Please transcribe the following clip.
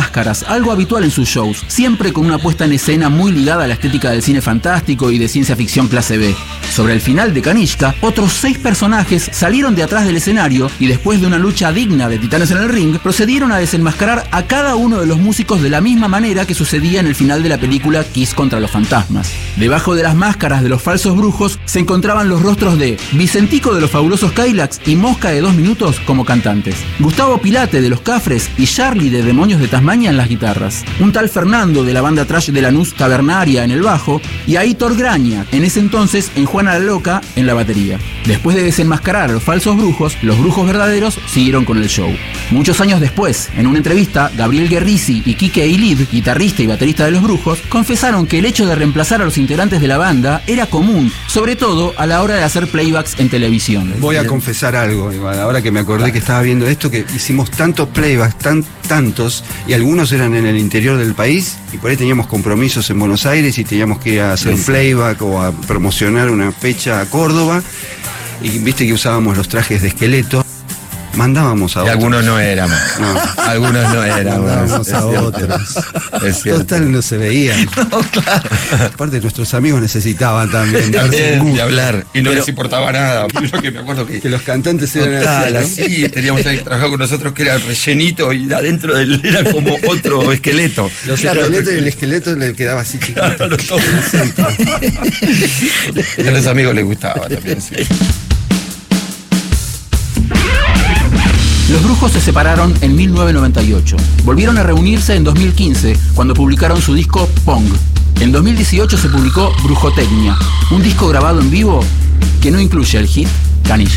máscaras, algo habitual en sus shows, siempre con una puesta en escena muy ligada a la estética del cine fantástico y de ciencia ficción clase B. Sobre el final de Kanishka, otros 6 personajes salieron de atrás del escenario y después de una lucha digna de titanes en el ring, procedieron a desenmascarar a cada uno de los músicos de la misma manera que sucedía en el final de la película Kiss contra los fantasmas. Debajo de las máscaras de los falsos brujos se encontraban los rostros de Vicentico de los fabulosos Cadillacs y Mosca de 2 minutos como cantantes, Gustavo Pilate de los Cafres y Charlie de Demonios de Tasmania en las guitarras, un tal Fernando de la banda trash de Lanús Tabernaria en el bajo y Aitor Graña, en ese entonces en Juana la Loca, en la batería. Después de desenmascarar a los falsos brujos, los brujos verdaderos siguieron con el show. Muchos años después, en una entrevista, Gabriel Guerrisi y Quique Eilid, guitarrista y baterista de los brujos, confesaron que el hecho de reemplazar a los integrantes de la banda era común, sobre todo a la hora de hacer playbacks en televisión. Voy a confesar algo, Iván, ahora que me acordé que estaba viendo esto, que hicimos tantos playbacks, tantos, y algunos eran en el interior del país, y por ahí teníamos compromisos en Buenos Aires y teníamos que ir a hacer un playback o a promocionar una fecha a Córdoba, y viste que usábamos los trajes de esqueleto. Mandábamos a otros. Y algunos no éramos. No. Algunos no éramos. Mandábamos a otros. Es cierto. Total, no se veían. No, claro. Aparte, nuestros amigos necesitaban también. De hablar. Y no les importaba nada. Yo que me acuerdo que los cantantes eran total, así, ¿no? así. Teníamos alguien que trabajaba con nosotros que era el rellenito y adentro de él era como otro esqueleto. Los esqueletos y el esqueleto le quedaba así chiquito. Claro, todo. A los amigos les gustaba también, sí. Los brujos se separaron en 1998. Volvieron a reunirse en 2015, cuando publicaron su disco Pong. En 2018 se publicó Brujotecnia, un disco grabado en vivo que no incluye el hit Kanishka.